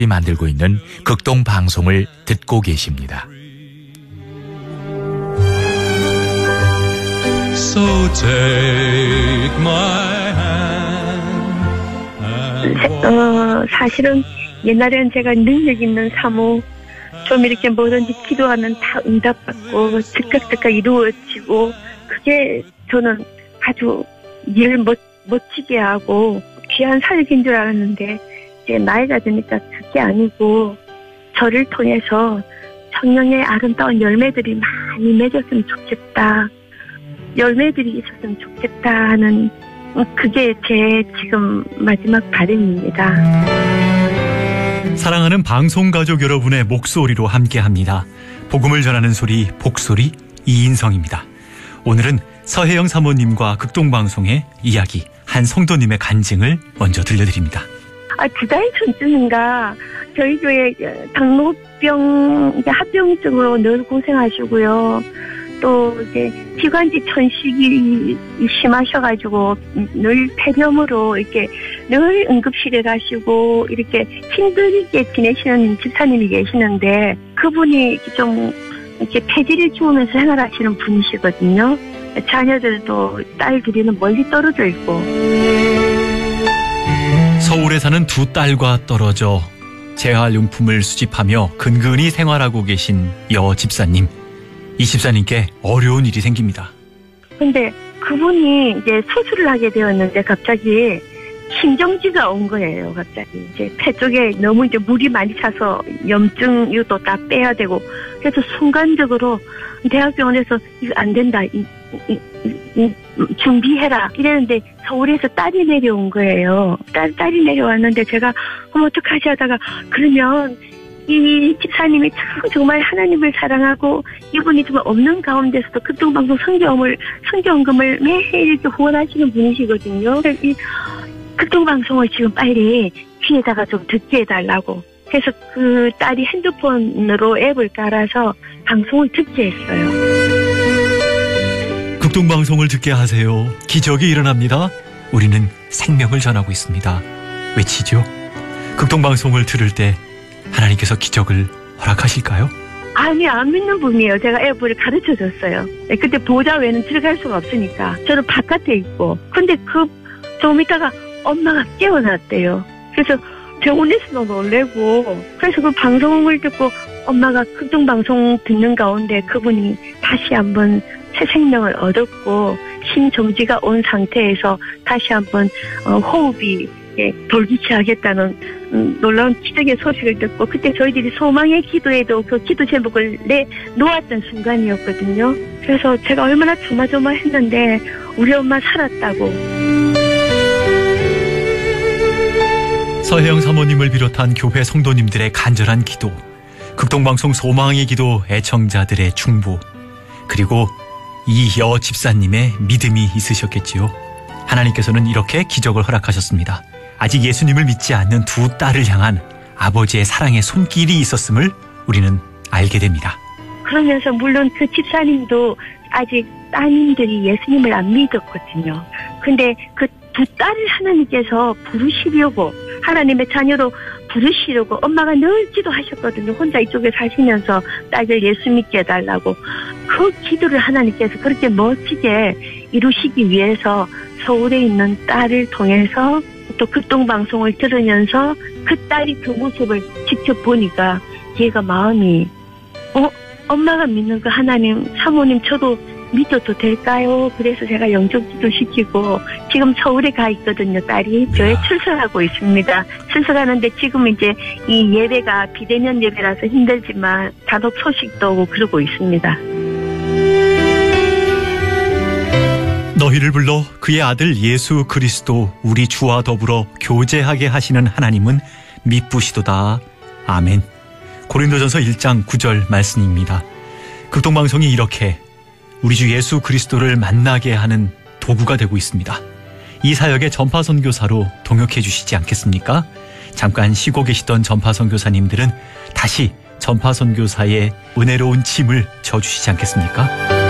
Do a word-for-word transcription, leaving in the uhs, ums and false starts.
만들고 있는 극동 방송을 듣고 계십니다. So take my hand. 어, 사실은 옛날에는 제가 능력 있는 사모, 좀 이렇게 뭐든지 기도하면 다 응답받고 즉각즉각 이루어지고, 그게 저는 아주 일 멋, 멋지게 하고 귀한 사역인 줄 알았는데, 이제 나이가 드니까 그게 아니고 저를 통해서 성령의 아름다운 열매들이 많이 맺었으면 좋겠다, 열매들이 있었으면 좋겠다 하는, 그게 제 지금 마지막 바람입니다. 사랑하는 방송가족 여러분의 목소리로 함께합니다. 복음을 전하는 소리, 복소리 이인성입니다. 오늘은 서혜영 사모님과 극동방송의 이야기, 한 성도님의 간증을 먼저 들려드립니다. 아, 두 달 전쯤인가 저희 교회 당뇨병, 합병증으로 늘 고생하시고요. 또 이제 기관지 천식이 심하셔가지고 늘 폐렴으로 이렇게 늘 응급실에 가시고 이렇게 힘들게 지내시는 집사님이 계시는데, 그분이 서좀 이렇게 폐지를 주우면서 생활하시는 분이시거든요. 자녀들도 딸 둘이는 멀리 떨어져 있고. 서울에 사는 두 딸과 떨어져 재활용품을 수집하며 근근히 생활하고 계신 여 집사님. 이 집사님께 어려운 일이 생깁니다. 근데 그분이 이제 수술을 하게 되었는데 갑자기 심정지가 온 거예요. 갑자기 이제 폐 쪽에 너무 이제 물이 많이 차서 염증 이것도 다 빼야 되고, 그래서 순간적으로 대학병원에서 이거 안 된다, 이, 이, 이, 준비해라 이랬는데 서울에서 딸이 내려온 거예요. 딸, 딸이 내려왔는데 제가 그럼 어떡하지 하다가, 그러면 이 집사님이 참 정말 하나님을 사랑하고 이분이 정말 없는 가운데서도 극동방송 성경을, 성경금을 매일 이렇게 후원하시는 분이시거든요. 이 극동방송을 지금 빨리 귀에다가 좀 듣게 해달라고. 그래서 그 딸이 핸드폰으로 앱을 깔아서 방송을 듣게 했어요. 극동방송을 듣게 하세요. 기적이 일어납니다. 우리는 생명을 전하고 있습니다. 외치죠. 극동방송을 들을 때 하나님께서 기적을 허락하실까요? 아니, 안 믿는 분이에요. 제가 앱을 가르쳐줬어요. 그때 보좌 외에는 들어갈 수가 없으니까 저는 바깥에 있고. 근데 그 좀 있다가 엄마가 깨어났대요. 그래서 병원에서도 놀래고, 그래서 그 방송을 듣고 엄마가 극동방송 듣는 가운데 그분이 다시 한번 새 생명을 얻었고 심정지가 온 상태에서 다시 한번 어, 호흡이 예, 돌기시하겠다는 음, 놀라운 기적의 소식을 듣고, 그때 저희들이 소망의 기도에도 그 기도 제목을 내 놓았던 순간이었거든요. 그래서 제가 얼마나 조마조마했는데 우리 엄마 살았다고. 서혜영 사모님을 비롯한 교회 성도님들의 간절한 기도, 극동방송 소망의 기도 애청자들의 충보, 그리고 이 여 집사님의 믿음이 있으셨겠지요. 하나님께서는 이렇게 기적을 허락하셨습니다. 아직 예수님을 믿지 않는 두 딸을 향한 아버지의 사랑의 손길이 있었음을 우리는 알게 됩니다. 그러면서 물론 그 집사님도 아직 따님들이 예수님을 안 믿었거든요. 근데 그 두 딸을 하나님께서 부르시려고, 하나님의 자녀로 부르시려고 엄마가 늘 기도하셨거든요. 혼자 이쪽에 사시면서 딸들 예수 믿게 해달라고. 그 기도를 하나님께서 그렇게 멋지게 이루시기 위해서 서울에 있는 딸을 통해서 또 극동방송을 들으면서 그 딸이 그 모습을 직접 보니까 얘가 마음이, 어? 엄마가 믿는 그 하나님, 사모님 저도 믿어도 될까요? 그래서 제가 영접기도 시키고 지금 서울에 가 있거든요. 딸이 교회 출석하고 있습니다. 출석하는데 지금 이제 이 예배가 비대면 예배라서 힘들지만 단독 소식도 오고 그러고 있습니다. 너희를 불러 그의 아들 예수 그리스도 우리 주와 더불어 교제하게 하시는 하나님은 미쁘시도다. 아멘. 고린도전서 일 장 구 절 말씀입니다. 극동방송이 이렇게 우리 주 예수 그리스도를 만나게 하는 도구가 되고 있습니다. 이 사역의 전파선교사로 동역해 주시지 않겠습니까? 잠깐 쉬고 계시던 전파선교사님들은 다시 전파선교사의 은혜로운 짐을 져주시지 않겠습니까?